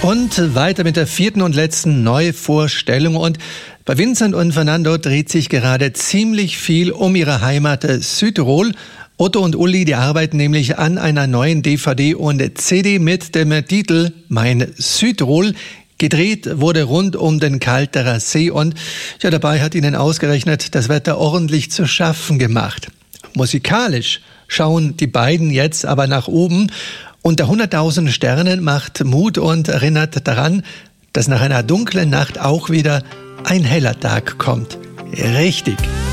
Und weiter mit der 4. und letzten Neuvorstellung. Und bei Vincent und Fernando dreht sich gerade ziemlich viel um ihre Heimat Südtirol. Otto und Uli, die arbeiten nämlich an einer neuen DVD und CD mit dem Titel Mein Südtirol. Gedreht wurde rund um den Kalterer See und ja, dabei hat ihnen ausgerechnet das Wetter ordentlich zu schaffen gemacht. Musikalisch schauen die beiden jetzt aber nach oben. Unter 100.000 Sternen macht Mut und erinnert daran, dass nach einer dunklen Nacht auch wieder ein heller Tag kommt. Richtig.